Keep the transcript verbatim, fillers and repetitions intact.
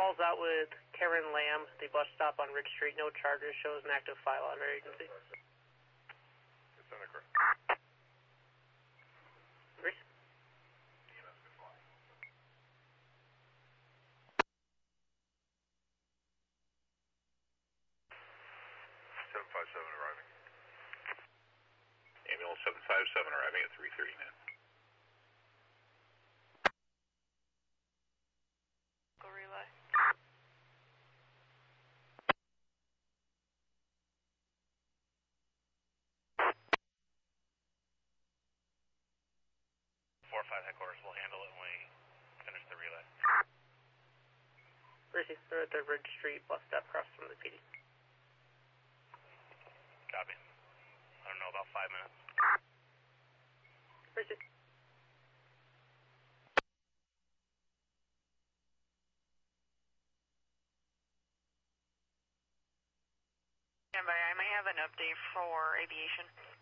Falls out with Karen Lamb, the bus stop on Ridge Street. No charges. Shows an active file on our agency. It's on the correct. Reese? seven five seven arriving. Ambulance seven five seven arriving at three thirty-nine. Go relay. four five headquarters will handle it when we finish the relay. Reese, they're at the Ridge Street bus stop across from the P D. Copy. I don't know, about five minutes. Reese. Stand by, I may have an update for aviation.